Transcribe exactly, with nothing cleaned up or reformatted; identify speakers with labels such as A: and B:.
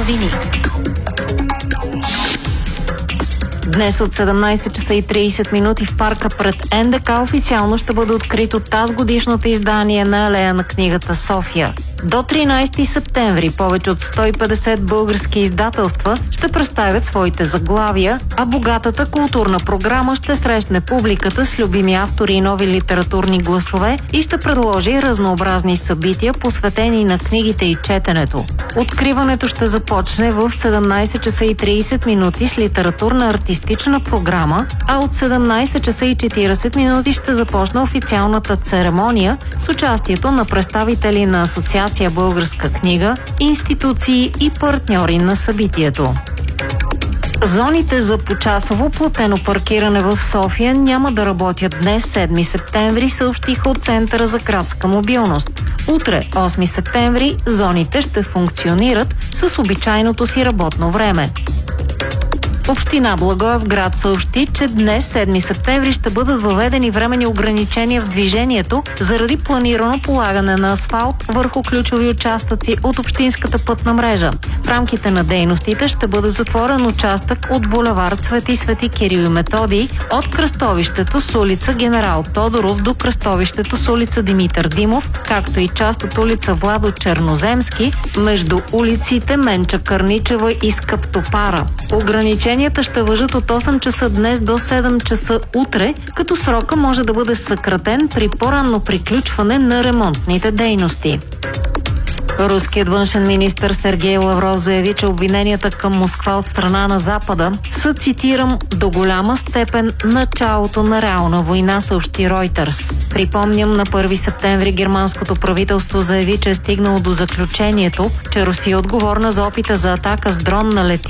A: новини.
B: Днес от седемнайсет часа и трийсет минути в парка пред Ен Де Ка официално ще бъде открито тазгодишното издание на Алея на книгата София. До тринайсети септември повече от сто и петдесет български издателства ще представят своите заглавия, а богатата културна програма ще срещне публиката с любими автори и нови литературни гласове и ще предложи разнообразни събития, посветени на книгите и четенето. Откриването ще започне в седемнайсет часа и трийсет минути с литературна артистична програма, а от седемнайсет часа и четирийсет минути ще започне официалната церемония с участието на представители на Асоциация Българска книга, институции и партньори на събитието. Зоните за почасово платено паркиране в София няма да работят днес, седми септември, съобщиха от Центъра за градска мобилност. Утре, осми септември, зоните ще функционират с обичайното си работно време. Община Благоевград съобщи, че днес, седми септември, ще бъдат въведени временни ограничения в движението заради планирано полагане на асфалт върху ключови участъци от общинската пътна мрежа. В рамките на дейностите ще бъде затворен участък от булевард Свети Свети Кирил и Методий от кръстовището с улица Генерал Тодоров до кръстовището с улица Димитър Димов, както и част от улица Владо Черноземски между улиците Менча Кърничева и Скъптопара. Ограниченията ще важат от осем часа днес до седем часа утре, като срока може да бъде съкратен при по-ранно приключване на ремонтните дейности. Руският външен министър Сергей Лавров заяви, че обвиненията към Москва от страна на Запада са, цитирам, до голяма степен началото на реална война, съобщи Ройтерс. Припомням, на първи септември германското правителство заяви, че е стигнало до заключението, че Русия е отговорна за опита за атака с дрон на лети